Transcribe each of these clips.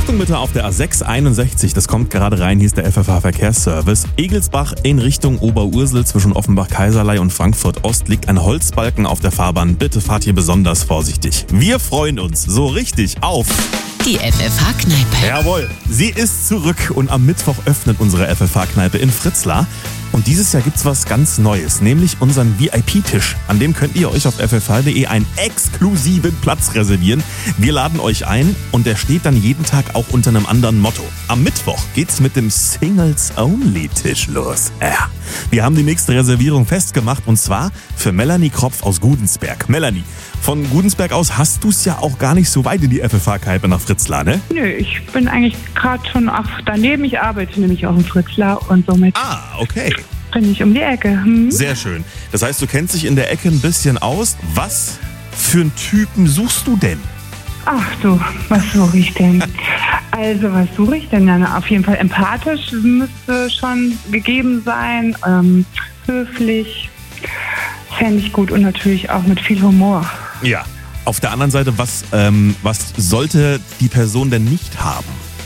Achtung bitte auf der A661, das kommt gerade rein, hier ist der FFH-Verkehrsservice. Egelsbach in Richtung Oberursel zwischen Offenbach-Kaiserlei und Frankfurt-Ost liegt ein Holzbalken auf der Fahrbahn. Bitte fahrt hier besonders vorsichtig. Wir freuen uns so richtig auf die FFH-Kneipe. Jawohl, sie ist zurück und am Mittwoch öffnet unsere FFH-Kneipe in Fritzlar. Und dieses Jahr gibt's was ganz Neues, nämlich unseren VIP-Tisch. An dem könnt ihr euch auf ffh.de einen exklusiven Platz reservieren. Wir laden euch ein und der steht dann jeden Tag auch unter einem anderen Motto. Am Mittwoch geht's mit dem Singles-Only-Tisch los. Ja. Wir haben die nächste Reservierung festgemacht und zwar für Melanie Kropf aus Gudensberg. Melanie, von Gudensberg aus hast du's ja auch gar nicht so weit in die FFH-Kneipe nach Fritzlar, ne? Nö, ich bin eigentlich gerade schon daneben. Ich arbeite nämlich auch in Fritzlar und somit okay. bin ich um die Ecke. Sehr schön. Das heißt, du kennst dich in der Ecke ein bisschen aus. Was für einen Typen suchst du denn? Ach du, was suche ich denn? Also, was suche ich denn? Ja, auf jeden Fall empathisch müsste schon gegeben sein. Höflich, fände ich gut und natürlich auch mit viel Humor. Ja. Auf der anderen Seite, was sollte die Person denn nicht haben?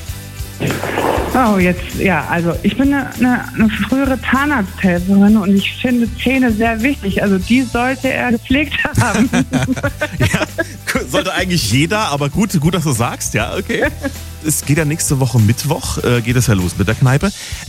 Oh, also ich bin eine frühere Zahnarzthelferin und ich finde Zähne sehr wichtig. Also die sollte er gepflegt haben. Ja, sollte eigentlich jeder, aber gut, dass du sagst, ja, okay. Es geht ja nächste Woche Mittwoch, geht es ja los mit der Kneipe.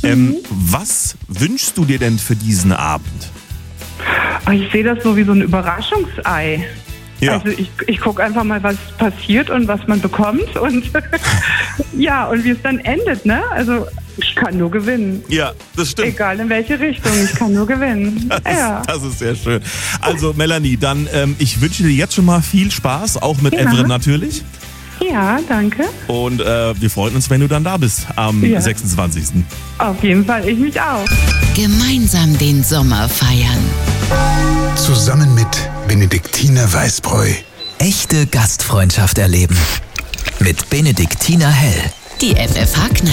Was wünschst du dir denn für diesen Abend? Ich sehe das so wie so ein Überraschungsei. Ja. Also ich gucke einfach mal, was passiert und was man bekommt und ja, und wie es dann endet, ne? Also ich kann nur gewinnen. Ja, das stimmt. Egal in welche Richtung, ich kann nur gewinnen. Das ist sehr schön. Also Melanie, dann ich wünsche dir jetzt schon mal viel Spaß, auch mit Evren natürlich. Ja, danke. Und wir freuen uns, wenn du dann da bist am 26. Auf jeden Fall, ich mich auch. Gemeinsam den Sommer feiern. Zusammen mit Benediktiner Weißbräu. Echte Gastfreundschaft erleben. Mit Benediktiner Hell. Die FFH-Kneipe.